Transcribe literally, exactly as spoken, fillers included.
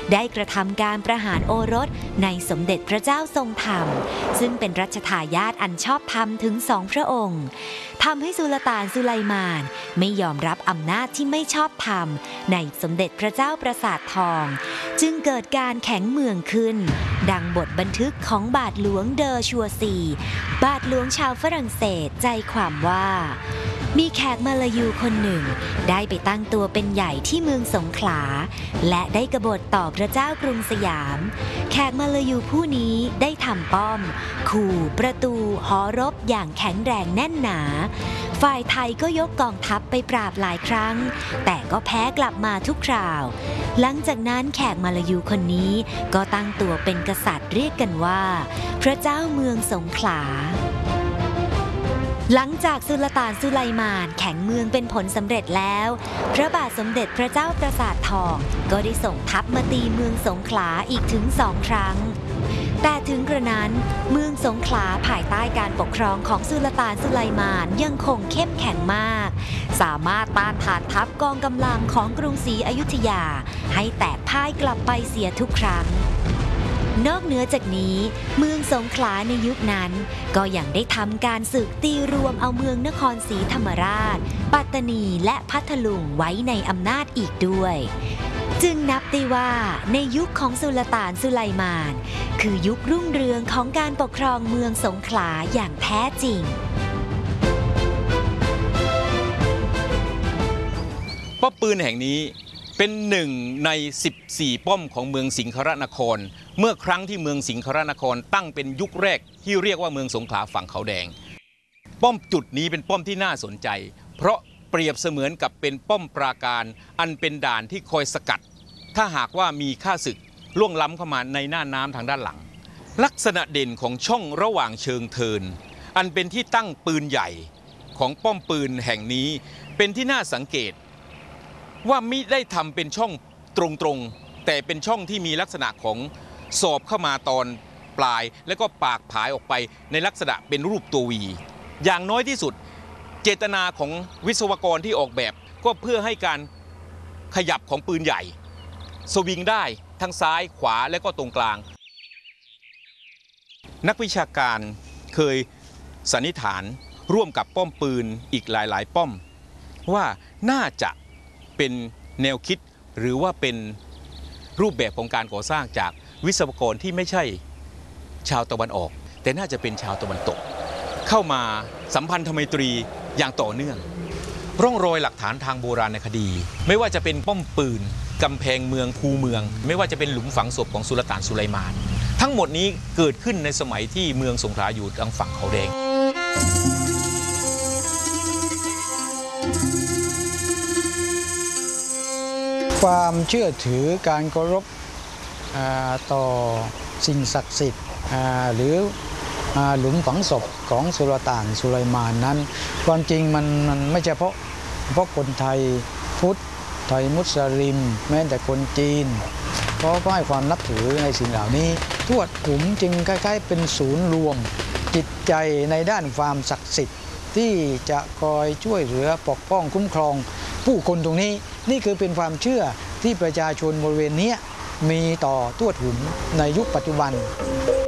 ได้กระทำการประหารโอรสในสมเด็จพระเจ้าทรงธรรมซึ่งเป็นรัชทายาทอันชอบธรรมถึงสองพระองค์ทำให้สุลต่านสุไลมานไม่ยอมรับอำนาจที่ไม่ชอบธรรมในสมเด็จพระเจ้าปราสาททองจึงเกิดการแข็งเมืองขึ้นดังบทบันทึกของบาทหลวงเดอชัวซีบาทหลวงชาวฝรั่งเศสใจความว่ามีแขกมาลายูคนหนึ่งได้ไปตั้งตัวเป็นใหญ่ที่เมืองสงขลาและได้กบฏต่อพระเจ้ากรุงสยามแขกมาลายูผู้นี้ได้ทำป้อมขู่ประตูหอรบอย่างแข็งแรงแน่นหนาฝ่ายไทยก็ยกกองทัพไปปราบหลายครั้งแต่ก็แพ้กลับมาทุกคราวหลังจากนั้นแขกมาลายูคนนี้ก็ตั้งตัวเป็นกษัตริย์เรียกกันว่าพระเจ้าเมืองสงขลาหลังจากสุลต่านสุไลมานแข็งเมืองเป็นผลสำเร็จแล้วพระบาทสมเด็จพระเจ้าปราสาททองก็ได้ส่งทัพมาตีเมืองสงขลาอีกถึงสองครั้งแต่ถึงกระนั้นเมืองสงขลาภายใต้การปกครองของสุลต่านสุไลมานยังคงเข้มแข็งมากสามารถต้านทานทัพกองกำลังของกรุงศรีอยุธยาให้แตกพ่ายกลับไปเสียทุกครั้งนอกเหนือจากนี้เมืองสงขลาในยุคนั้นก็ยังได้ทำการศึกตีรวมเอาเมืองนครศรีธรรมราชปัตตานีและพัทลุงไว้ในอำนาจอีกด้วยจึงนับได้ว่าในยุคของสุลต่านสุไลมานคือยุครุ่งเรืองของการปกครองเมืองสงขลาอย่างแท้จริงป้อมปืนแห่งนี้เป็นหนึ่งในสิบสี่ป้อมของเมืองสิงหนครเมื่อครั้งที่เมืองสิงหนครตั้งเป็นยุคแรกที่เรียกว่าเมืองสงขลาฝั่งเขาแดงป้อมจุดนี้เป็นป้อมที่น่าสนใจเพราะเปรียบเสมือนกับเป็นป้อมปราการอันเป็นด่านที่คอยสกัดถ้าหากว่ามีข้าศึกล่วงล้ำเข้ามาในหน้าน้ำทางด้านหลังลักษณะเด่นของช่องระหว่างเชิงเทินอันเป็นที่ตั้งปืนใหญ่ของป้อมปืนแห่งนี้เป็นที่น่าสังเกตว่ามิได้ทำเป็นช่องตรงๆแต่เป็นช่องที่มีลักษณะของสอบเข้ามาตอนปลายแล้วก็ปากผายออกไปในลักษณะเป็นรูปตัววีอย่างน้อยที่สุดเจตนาของวิศวกรที่ออกแบบก็เพื่อให้การขยับของปืนใหญ่สวิงได้ทั้งซ้ายขวาและก็ตรงกลางนักวิชาการเคยสันนิษฐานร่วมกับป้อมปืนอีกหลายๆป้อมว่าน่าจะเป็นแนวคิดหรือว่าเป็นรูปแบบของการก่อสร้างจากวิศวกรที่ไม่ใช่ชาวตะวันออกแต่น่าจะเป็นชาวตะวันตกเข้ามาสัมพันธไมตรีอย่างต่อเนื่องร่องรอยหลักฐานทางโบราณคดีไม่ว่าจะเป็นป้อมปืนกำแพงเมืองคูเมืองไม่ว่าจะเป็นหลุมฝังศพของสุลต่านสุไลมานทั้งหมดนี้เกิดขึ้นในสมัยที่เมืองสงขลาอยู่ทางฝั่งเขาแดงความเชื่อถือการเคารพต่อสิ่งศักดิ์สิทธิ์หรือหลุมฝังศพของสุลต่านสุไลมานนั้นความจริงมันมันไม่ใช่เพราะเพราะคนไทยพุทธไทยมุสลิมแม้แต่คนจีนเขาก็ให้ความนับถือในสิ่งเหล่านี้ทวดขุมจึงคล้ายๆเป็นศูนย์รวมจิตใจในด้านความศักดิ์สิทธิ์ที่จะคอยช่วยเหลือปกป้องคุ้มครองผู้คนตรงนี้นี่คือเป็นความเชื่อที่ประชาชนบริเวณนี้มีต่อทวดหุมในยุคปัจจุบัน